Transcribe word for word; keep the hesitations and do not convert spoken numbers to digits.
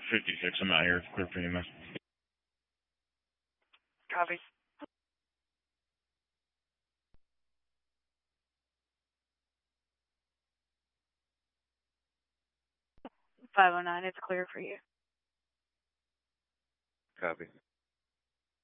fifty-six, I'm out here. Clear for you, man. Copy. five oh nine, it's clear for you. Copy.